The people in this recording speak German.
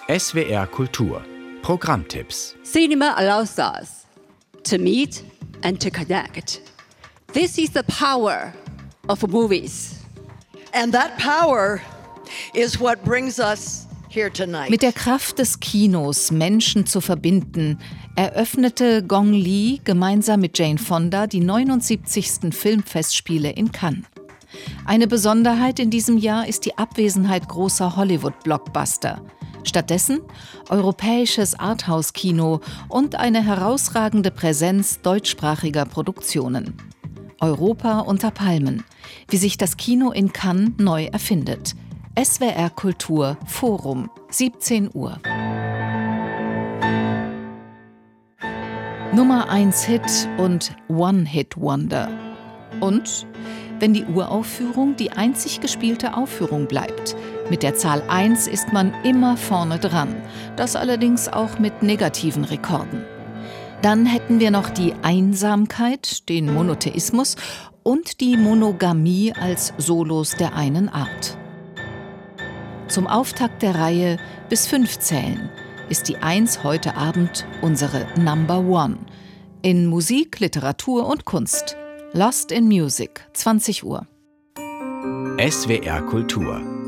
SWR Kultur Programmtipps. Cinema allows us to meet and to connect. This is the power of movies. And that power is what brings us here tonight. Mit der Kraft des Kinos, Menschen zu verbinden, eröffnete Gong Li gemeinsam mit Jane Fonda die 79. Filmfestspiele in Cannes. Eine Besonderheit in diesem Jahr ist die Abwesenheit großer Hollywood-Blockbuster. Stattdessen europäisches Arthouse-Kino und eine herausragende Präsenz deutschsprachiger Produktionen. Europa unter Palmen, wie sich das Kino in Cannes neu erfindet. SWR Kultur Forum, 17 Uhr. Nummer 1 Hit und One-Hit-Wonder. Und wenn die Uraufführung die einzig gespielte Aufführung bleibt. Mit der Zahl 1 ist man immer vorne dran. Das allerdings auch mit negativen Rekorden. Dann hätten wir noch die Einsamkeit, den Monotheismus und die Monogamie als Solos der einen Art. Zum Auftakt der Reihe bis 5 zählen ist die 1 heute Abend unsere Number One. In Musik, Literatur und Kunst. Lost in Music, 20 Uhr. SWR Kultur